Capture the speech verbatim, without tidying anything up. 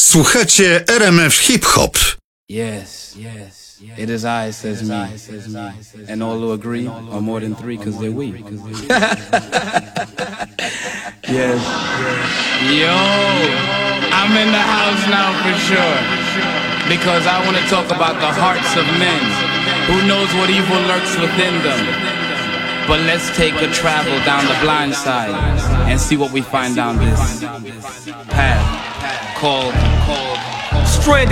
Słuchacie R M F Hip Hop. Yes, yes, it is I, says me, and all who agree are more than three, cause they're we. Yes. Yo, I'm in the house now for sure, because I want to talk about the hearts of men. Who knows what evil lurks within them? But let's take a travel down the blind side and see what we find down this path called, called, Straight